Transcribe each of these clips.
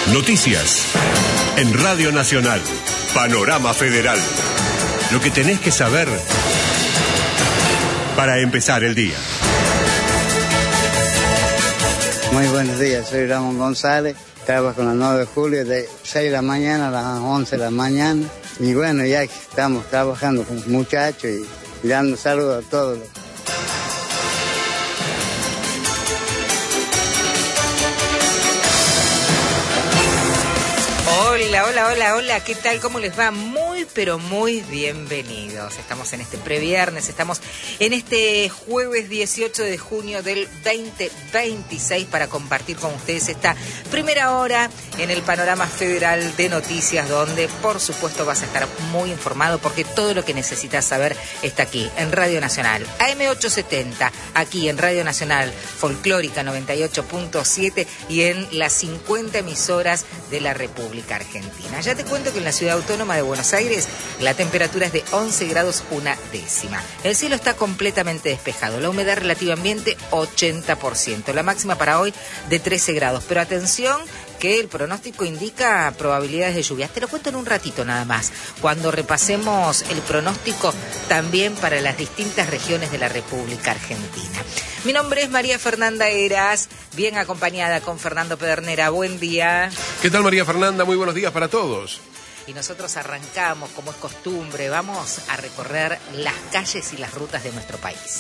Noticias en Radio Nacional. Panorama Federal. Lo que tenés que saber para empezar el día. Muy buenos días, soy Ramón González, trabajo en la 9 de julio de 6 de la mañana a las 11 de la mañana. Y bueno, ya estamos trabajando con los muchachos y dando saludos a todos. Hola, ¿qué tal? ¿Cómo les va? Pero muy bienvenidos. Estamos en este previernes, estamos en este jueves 18 de junio del 2026 para compartir con ustedes esta primera hora en el Panorama Federal de Noticias, donde por supuesto vas a estar muy informado porque todo lo que necesitas saber está aquí en Radio Nacional, AM870, aquí en Radio Nacional Folclórica 98.7 y en las 50 emisoras de la República Argentina. Ya te cuento que en la Ciudad Autónoma de Buenos Aires la temperatura es de 11 grados una décima. El cielo está completamente despejado. La humedad relativa ambiente 80%. La máxima para hoy de 13 grados. Pero atención que el pronóstico indica probabilidades de lluvias. Te lo cuento en un ratito nada más, cuando repasemos el pronóstico también para las distintas regiones de la República Argentina. Mi nombre es María Fernanda Heras, bien acompañada con Fernando Pedernera. Buen día. ¿Qué tal, María Fernanda? Muy buenos días para todos. Y nosotros arrancamos, como es costumbre, vamos a recorrer las calles y las rutas de nuestro país.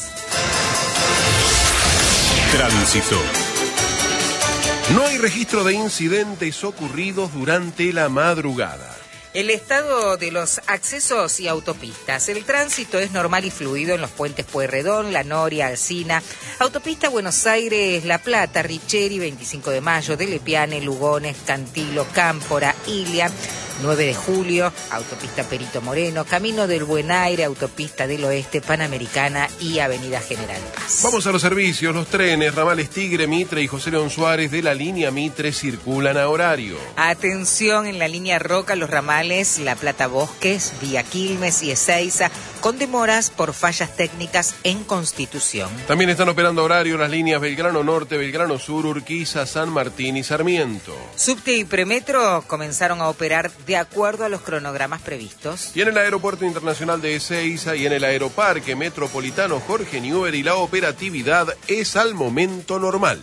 Tránsito. No hay registro de incidentes ocurridos durante la madrugada. El estado de los accesos y autopistas. El tránsito es normal y fluido en los puentes Pueyrredón, La Noria, Alsina, autopista Buenos Aires, La Plata, Richeri, 25 de Mayo, de Lepiane, Lugones, Cantilo, Cámpora, Ilia, 9 de Julio, autopista Perito Moreno, Camino del Buen Aire, autopista del Oeste, Panamericana y Avenida General Paz. Vamos a los servicios. Los trenes, ramales Tigre, Mitre y José León Suárez de la línea Mitre circulan a horario. Atención en la línea Roca, los ramales La Plata Bosques, Vía Quilmes y Ezeiza, con demoras por fallas técnicas en Constitución. También están operando a horario las líneas Belgrano Norte, Belgrano Sur, Urquiza, San Martín y Sarmiento. Subte y Premetro comenzaron a operar de acuerdo a los cronogramas previstos. Y en el Aeropuerto Internacional de Ezeiza y en el Aeroparque Metropolitano Jorge Newbery la operatividad es al momento normal.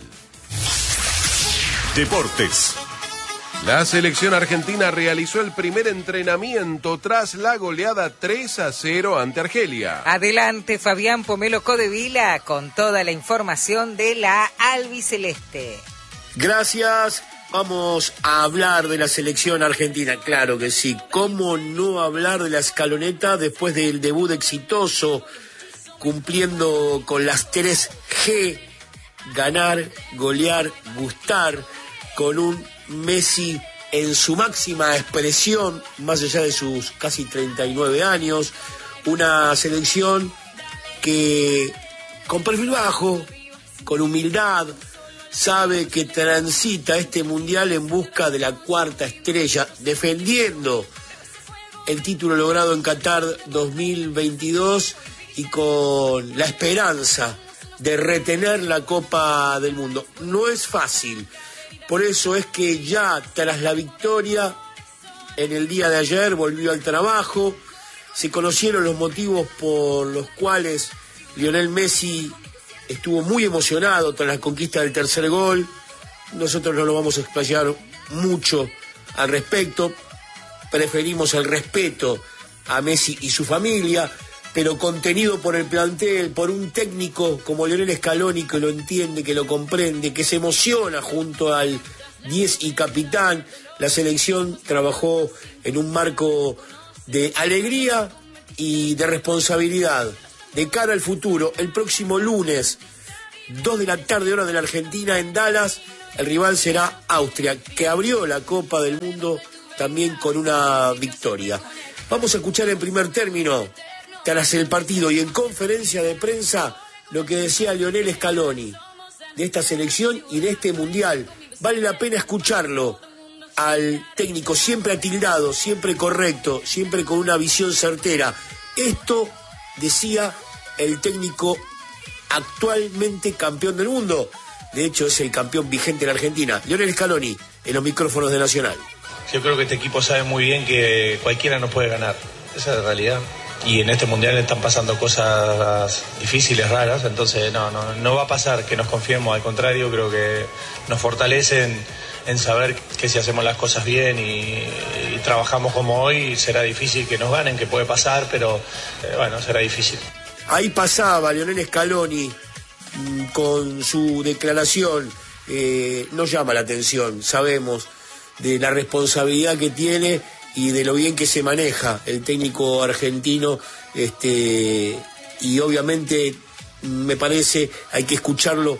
Deportes. La selección argentina realizó el primer entrenamiento tras la goleada 3-0 ante Argelia. Adelante, Fabián Pomelo Codevila con toda la información de la albiceleste. Gracias. Vamos a hablar de la selección argentina, claro que sí. ¿Cómo no hablar de la escaloneta después del debut exitoso, cumpliendo con las 3 G, ganar, golear, gustar, con un Messi en su máxima expresión, más allá de sus casi 39 años, una selección que con perfil bajo, con humildad, sabe que transita este mundial en busca de la 4ª estrella, defendiendo el título logrado en Qatar 2022 y con la esperanza de retener la Copa del Mundo. No es fácil, por eso es que ya tras la victoria en el día de ayer volvió al trabajo, se conocieron los motivos por los cuales Lionel Messi estuvo muy emocionado tras la conquista del tercer gol. Nosotros no lo vamos a explayar mucho al respecto. Preferimos el respeto a Messi y su familia, pero contenido por el plantel, por un técnico como Lionel Scaloni que lo entiende, que lo comprende, que se emociona junto al 10 y capitán. La selección trabajó en un marco de alegría y de responsabilidad. De cara al futuro, el próximo lunes, 2 de la tarde, hora de la Argentina, en Dallas, el rival será Austria, que abrió la Copa del Mundo también con una victoria. Vamos a escuchar en primer término, tras el partido y en conferencia de prensa, lo que decía Lionel Scaloni de esta selección y de este mundial. Vale la pena escucharlo al técnico, siempre atildado, siempre correcto, siempre con una visión certera. Esto decía el técnico actualmente campeón del mundo de hecho es el campeón vigente en la Argentina. Lionel Scaloni, en los micrófonos de Nacional. Yo creo que este equipo sabe muy bien que cualquiera nos puede ganar, esa es la realidad. Y en este mundial están pasando cosas difíciles, raras, entonces no va a pasar que nos confiemos, al contrario, creo que nos fortalecen en saber que si hacemos las cosas bien y trabajamos como hoy, será difícil que nos ganen, que puede pasar, pero bueno, será difícil. Ahí pasaba Lionel Scaloni con su declaración, nos llama la atención, sabemos de la responsabilidad que tiene y de lo bien que se maneja el técnico argentino, y obviamente me parece hay que escucharlo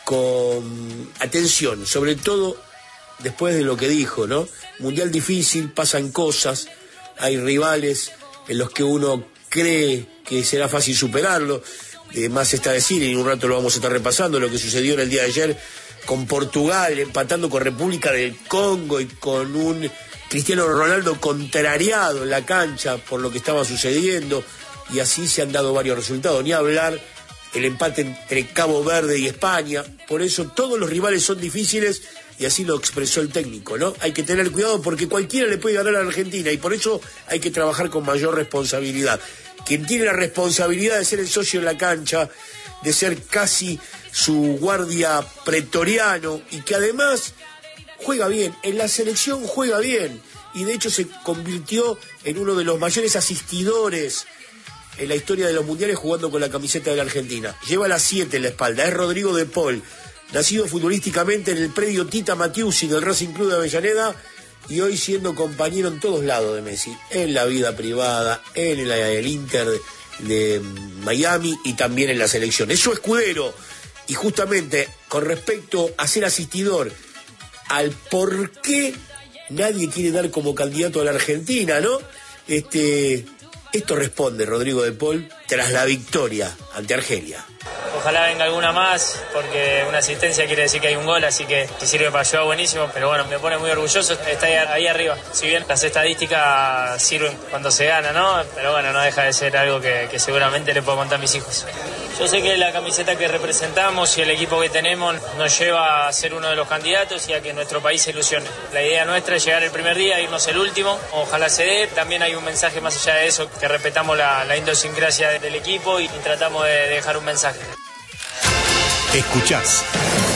con atención, sobre todo después de lo que dijo, ¿no? Mundial difícil, pasan cosas, hay rivales en los que uno cree que será fácil superarlo, más está decir, y en un rato lo vamos a estar repasando, lo que sucedió en el día de ayer con Portugal, empatando con República del Congo y con un Cristiano Ronaldo contrariado en la cancha por lo que estaba sucediendo, y así se han dado varios resultados, ni hablar el empate entre Cabo Verde y España. Por eso todos los rivales son difíciles, y así lo expresó el técnico, ¿no? Hay que tener cuidado porque cualquiera le puede ganar a la Argentina, y por eso hay que trabajar con mayor responsabilidad. Quien tiene la responsabilidad de ser el socio en la cancha, de ser casi su guardia pretoriano, y que además juega bien, en la selección juega bien, y de hecho se convirtió en uno de los mayores asistidores en la historia de los mundiales jugando con la camiseta de la Argentina. Lleva las 7 en la espalda, es Rodrigo de Paul, nacido futbolísticamente en el predio Tita Matiusi del Racing Club de Avellaneda, y hoy siendo compañero en todos lados de Messi, en la vida privada, en el Inter de Miami y también en la selección. Es su escudero, y justamente con respecto a ser asistidor, al por qué nadie quiere dar como candidato a la Argentina, ¿no? Esto responde Rodrigo de Paul tras la victoria ante Argelia. Ojalá venga alguna más, porque una asistencia quiere decir que hay un gol, así que si sirve para ayudar, buenísimo. Pero bueno, me pone muy orgulloso estar ahí arriba. Si bien las estadísticas sirven cuando se gana, ¿no? Pero bueno, no deja de ser algo que seguramente le puedo contar a mis hijos. Yo sé que la camiseta que representamos y el equipo que tenemos nos lleva a ser uno de los candidatos y a que nuestro país se ilusione. La idea nuestra es llegar el primer día, irnos el último. Ojalá se dé. También hay un mensaje más allá de eso, que respetamos la idiosincrasia del equipo y tratamos de dejar un mensaje. Escuchás